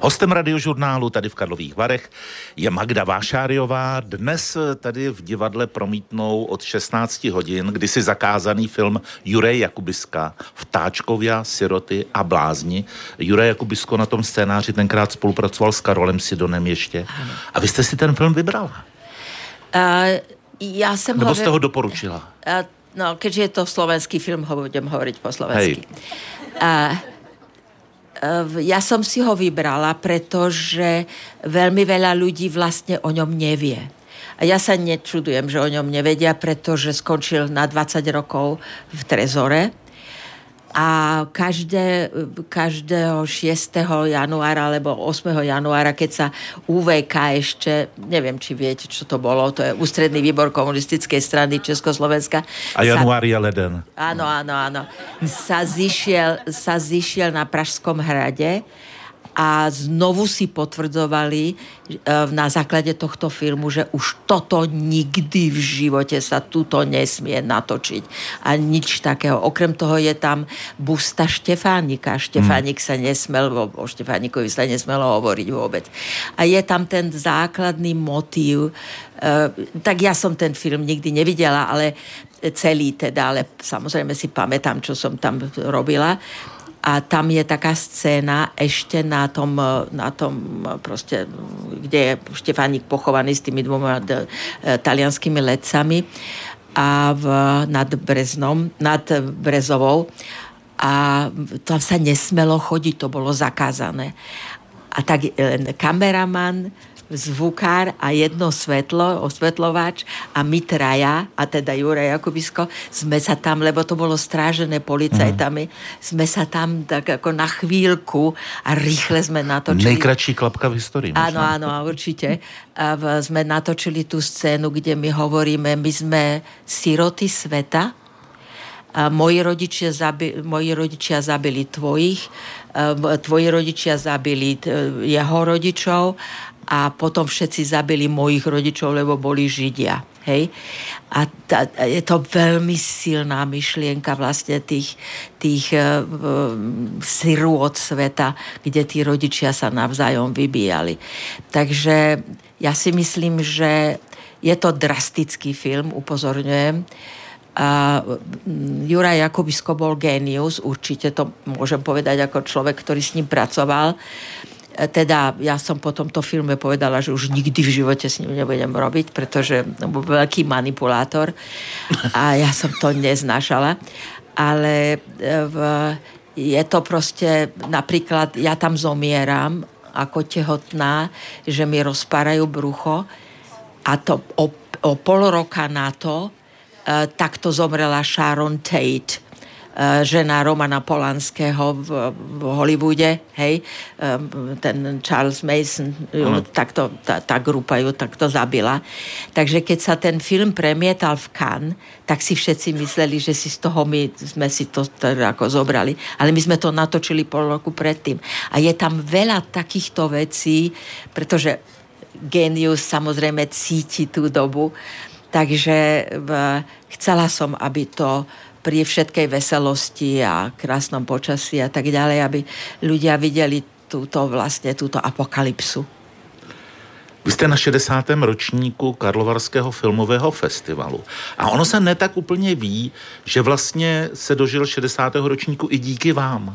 Hostem radiožurnálu tady v Karlových Varech je Magda Vášáriová. Dnes tady v divadle promítnou od 16 hodin kdysi zakázaný film Juraje Jakubiska Vtáčkovia, siroty a blázni. Juraj Jakubisko na tom scénáři tenkrát spolupracoval s Karolem Sidonem ještě. A vy jste si ten film vybrala? Ja som Nebo ste ho doporučila? No, keďže je to slovenský film, budem hovoriť po slovensky. Ja som si ho vybrala, pretože veľmi veľa ľudí vlastne o ňom nevie. A ja sa nečudujem, že o ňom nevedia, pretože skončil na 20 rokov v Trezore. A každého 6. januára alebo 8. januára, keď sa UVK ešte, neviem, či viete, čo to bolo, to je Ústredný výbor komunistickej strany Československa. A január je leden. Áno. Sa zišiel na Pražskom hrade a znovu si potvrdzovali na základe tohto filmu, že už toto nikdy v živote sa tuto nesmie natočiť. A nič takého. Okrem toho je tam busta Štefánika. Štefánik sa nesmel, o Štefánikovi sa nesmelo hovoriť vôbec. A je tam ten základný motív. Tak ja som ten film nikdy nevidela, ale celý teda, ale samozrejme si pamätám, čo som tam robila. A tam je taká scéna ešte na tom proste, kde je Štefánik pochovaný s tými dvoma talianskými letcami a nad Brezovou. A tam sa nesmelo chodiť, to bolo zakázané. A tak kameraman, zvukár a jedno osvetľovač a my traja, a teda Juraj Jakubisko, sme sa tam, lebo to bolo strážené policajtami, sme sa tam tak ako na chvíľku a rýchle sme natočili. Nejkratší klapka v histórii. Áno, určite. A sme natočili tú scénu, kde my hovoríme, my sme siroty sveta, a moji rodičia zabili tvojich, tvoji rodičia zabili jeho rodičov a potom všetci zabili mojich rodičov, lebo boli Židia. Hej? A je to veľmi silná myšlienka vlastne tých sirôt sveta, kde tí rodičia sa navzájom vybíjali. Takže ja si myslím, že je to drastický film, upozorňujem. Juraj Jakubisko bol génius, určite to môžem povedať ako človek, ktorý s ním pracoval. Teda ja som po tomto filme povedala, že už nikdy v živote s ním nebudem robiť, pretože bol veľký manipulátor a ja som to neznášala. Ale je to proste, napríklad ja tam zomieram ako tehotná, že mi rozpárajú brucho a to o pol roka na to takto zomrela Sharon Tate, žena Romana Polanského v Hollywoode, hej, ten Charles Mason, tá grupa ju takto zabila. Takže keď sa ten film premietal v Cannes, tak si všetci mysleli, že si z toho my sme si to teda ako zobrali. Ale my sme to natočili pol roku predtým. A je tam veľa takýchto vecí, pretože génius samozrejme cíti tú dobu. Takže chcela som, aby to pri všetkej veselosti a krásnom počasí a tak ďalej, aby ľudia videli túto apokalypsu. Vy jste na 60. ročníku Karlovarského filmového festivalu. A ono se ne tak úplně ví, že vlastně se dožil 60. ročníku i díky vám.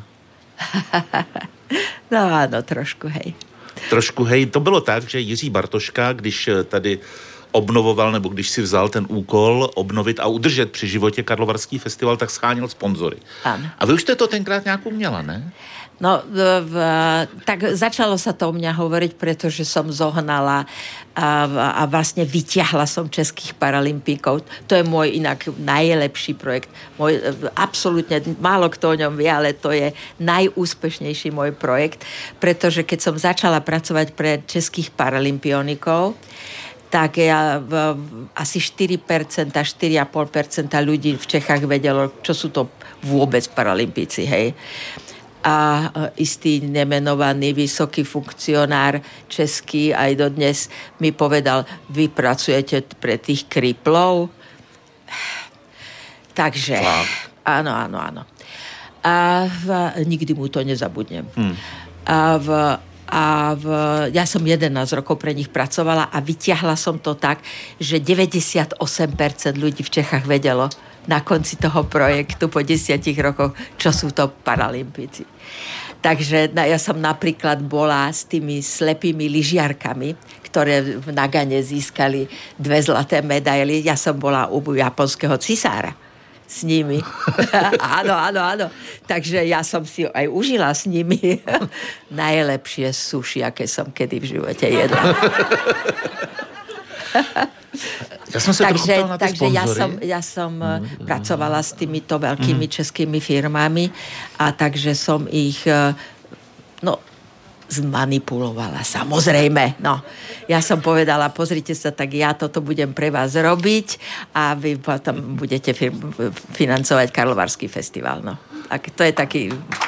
No áno, trošku hej. Trošku hej. To bylo tak, že Jiří Bartoška, když tady obnovoval, nebo když si vzal ten úkol obnovit a udržet při životě Karlovarský festival, tak schánil sponzory. Áno. A vy už jste to tenkrát nějak uměla, ne? No, tak začalo sa to o mňa hovoriť, pretože som zohnala a vlastne vyťahla som českých paralympíkov. To je môj inak najlepší projekt. Absolútne málo kto o ňom vie, ale to je najúspešnejší môj projekt, pretože keď som začala pracovať pre českých paralympionikov, tak asi 4%, 4,5% ľudí v Čechách vedelo, čo sú to vôbec paralympíci, hej. A istý nemenovaný vysoký funkcionár český aj dodnes mi povedal, vy pracujete pre tých kriplov? Takže, áno. A nikdy mu to nezabudnem. ja som 11 rokov pre nich pracovala a vytiahla som to tak, že 98% ľudí v Čechách vedelo na konci toho projektu po 10 rokoch, čo sú to paralympíci. Takže ja som napríklad bola s tými slepými lyžiarkami, ktoré v Nagane získali 2 zlaté medaily. Ja som bola u japonského cisára s nimi. Áno. Takže ja som si aj užila s nimi najlepšie sushi, aké som kedy v živote jedla. Ja som sa takže ja som pracovala s týmito veľkými českými firmami a takže som ich zmanipulovala, samozrejme. No, ja som povedala, pozrite sa, tak ja toto budem pre vás robiť a vy potom budete financovať Karlovarský festival. No. Tak to je taký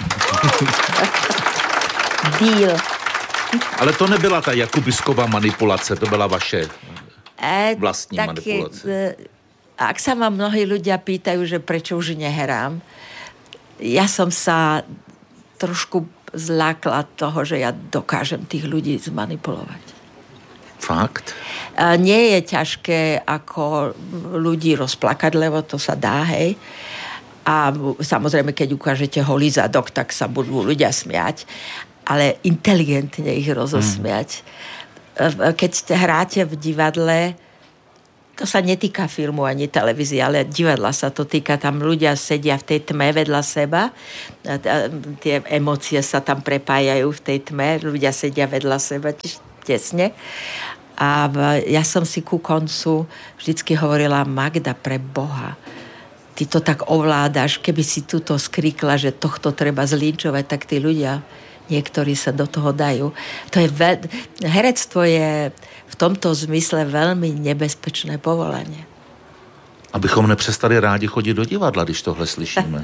deal. Ale to nebyla ta Jakubisková manipulace, to byla vaše vlastní manipulace. Ak sa ma mnohí ľudia pýtajú, že prečo už neherám, ja som sa trošku zlákla toho, že ja dokážem tých ľudí zmanipulovať. Fakt? Nie je ťažké ako ľudí rozplakať, lebo to sa dá, hej. A samozrejme, keď ukážete holý zadok, tak sa budú ľudia smiať, ale inteligentne ich rozosmiať. Keď hráte v divadle, to sa netýka filmu ani televízie, ale divadla sa to týka. Tam ľudia sedia v tej tme vedľa seba. Tie emócie sa tam prepájajú v tej tme. Ľudia sedia vedľa seba tesne. A ja som si ku koncu vždycky hovorila, Magda, pre Boha, ty to tak ovládaš, keby si tuto skrikla, že tohto treba zlinčovať, tak tí ľudia, niektorí sa do toho dajú. Herectvo je v tomto zmysle veľmi nebezpečné povolanie. Abychom nepřestali rádi chodit do divadla, když tohle slyšíme.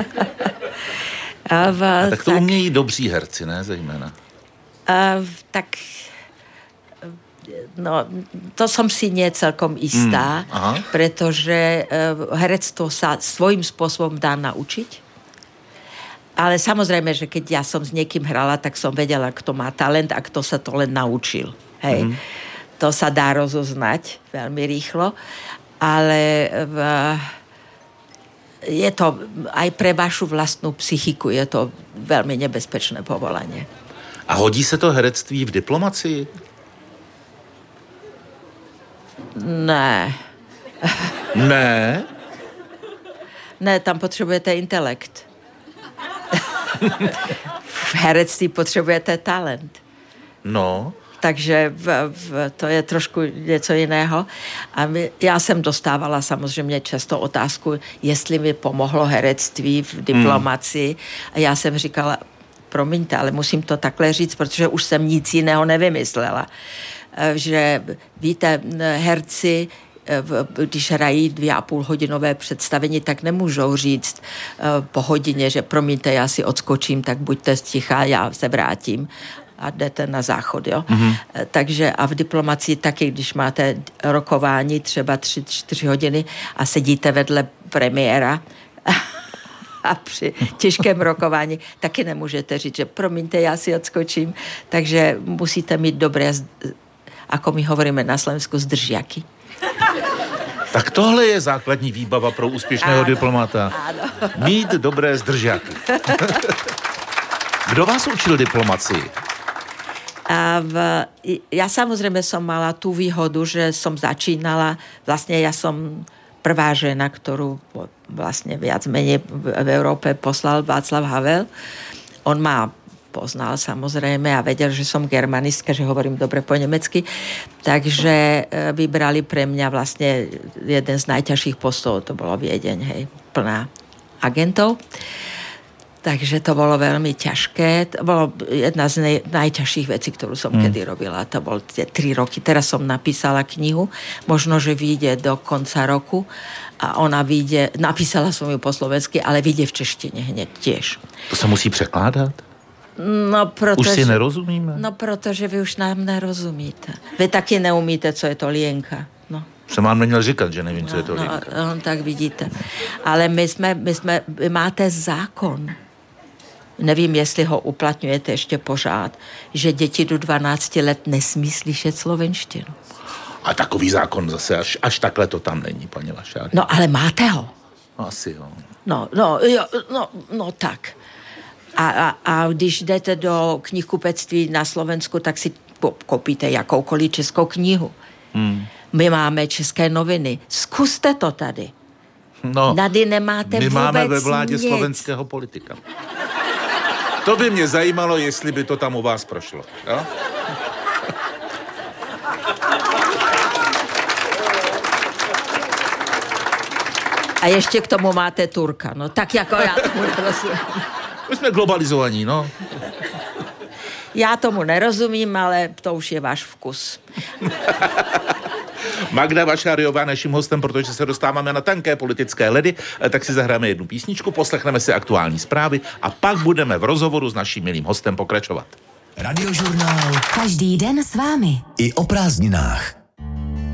Tak to umějí dobří herci, ne? Zejména. To som si nie celkom istá, pretože herectvo sa svojím spôsobom dá naučiť. Ale samozrejme, že keď ja som s niekým hrala, tak som vedela, kto má talent a kto sa to len naučil. Hej. To sa dá rozoznať veľmi rýchlo, ale je to aj pre vašu vlastnú psychiku, je to veľmi nebezpečné povolanie. A hodí se to herectví v diplomacii? Ne. Ne? Ne, tam potřebujete intelekt. V herectví potřebujete talent. No. Takže to je trošku něco jiného. A já jsem dostávala samozřejmě často otázku, jestli mi pomohlo herectví v diplomacii. A já jsem říkala, promiňte, ale musím to takhle říct, protože už jsem nic jiného nevymyslela. Že víte, herci, když hrají 2,5hodinové představení, tak nemůžou říct po hodině, že promiňte, já si odskočím, tak buďte sticha, já se vrátím a jdete na záchod, jo. Takže a v diplomacii taky, když máte rokování třeba 3-4 hodiny a sedíte vedle premiéra a při těžkém rokování taky nemůžete říct, že promiňte, já si odskočím. Takže musíte mít dobré, ako my hovoríme na Slovensku, zdržiaky. Tak tohle je základní výbava pro úspěšného diplomata. Áno. Mít dobré zdržiaky. Kdo vás učil diplomacii? Ja samozrejme som mala tú výhodu, že som začínala, vlastne ja som prvá žena, ktorú vlastne viac menej v Európe poslal Václav Havel. On ma poznal samozrejme a vedel, že som germanistka, že hovorím dobre po nemecky. Takže vybrali pre mňa vlastne jeden z najťažších postov, to bolo Viedeň, hej, plná agentov. Takže to bolo veľmi ťažké. To bolo jedna z najťažších vecí, ktorú som kedy robila. To bolo tie 3 roky. Teraz som napísala knihu, možno, že vyjde do konca roku a ona vyjde, napísala som ju po slovensky, ale vyjde v češtine hneď tiež. To sa musí překládat? No, už si nerozumíme? No, protože vy už nám nerozumíte. Vy taky neumíte, co je to lienka. No. Jsem vám neměl říkat, že nevím, co je to lienka. No, tak vidíte. Ale vy máte zákon. nevím, jestli ho uplatňujete ještě pořád, že děti do 12 let nesmí slyšet slovenštinu. A takový zákon zase, až takhle to tam není, paní Vašáriová. No, ale máte ho. Asi jo. No tak. A když jdete do knihkupectví na Slovensku, tak si koupíte jakoukoliv českou knihu. My máme české noviny. Zkuste to tady. No, tady nemáte vůbec nic. My máme ve vládě slovenského politika. To by mě zajímalo, jestli by to tam u vás prošlo. Jo? A ještě k tomu máte Turka. No tak jako já tomu nerozumím. My jsme globalizovaní, no. Já tomu nerozumím, ale to už je váš vkus. Magda Vašáriová naším hostem, protože se dostáváme na tenké politické ledy, tak si zahráme jednu písničku, poslechneme si aktuální zprávy a pak budeme v rozhovoru s naším milým hostem pokračovat. Radiožurnál. Každý den s vámi. I o prázdninách.